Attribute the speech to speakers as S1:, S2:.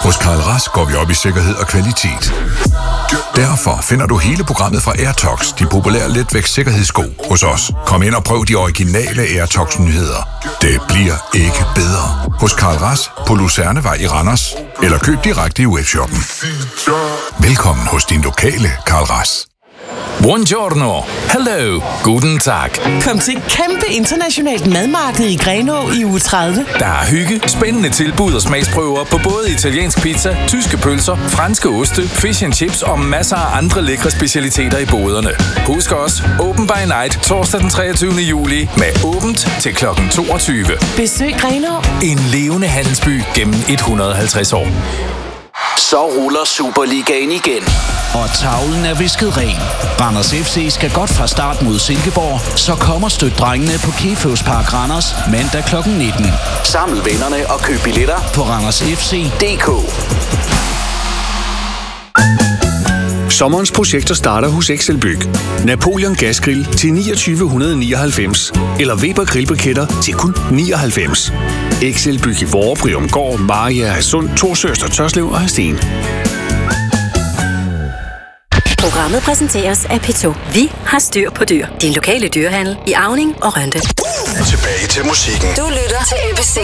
S1: Hos Karl Rask går vi op i sikkerhed og kvalitet. Derfor finder du hele programmet fra Airtox, de populære letvægtssikkerhedssko, hos os. Kom ind og prøv de originale Airtox-nyheder. Det bliver ikke bedre. Hos Karl Rask på Lucernevej i Randers. Eller køb direkte i webshoppen. Velkommen hos din lokale Karl Rask.
S2: Buongiorno. Hello. Guten Tag.
S3: Kom til kæmpe internationalt madmarked i Grenaa i uge 30.
S2: Der er hygge, spændende tilbud og smagsprøver på både italiensk pizza, tyske pølser, franske oste, fish and chips og masser af andre lækre specialiteter i boderne. Husk også, Open by Night torsdag den 23. juli med åbent til kl. 22.
S3: Besøg Grenaa.
S2: En levende handelsby gennem 150 år.
S4: Så ruller Superligaen igen.
S5: Og tavlen er visket ren. Randers FC skal godt fra start mod Silkeborg, så kommer støttedrengene på Keføs Park Randers mandag kl. 19.
S4: Saml vennerne og køb billetter
S5: på randersfc.dk.
S6: Sommerens projekter starter hos Excelbyg. Napoleon Gasgrill til 2999. Eller Weber grillbriketter til kun 99. Excelbyg i Vorre, Gård, Maria, Hadsund, Torsøst og Tørslev og Hadsten.
S7: Programmet præsenteres af P2. Vi har styr på dyr. Din lokale dyrehandel i Auning og Rønde.
S1: Tilbage til musikken.
S7: Du lytter til ABC.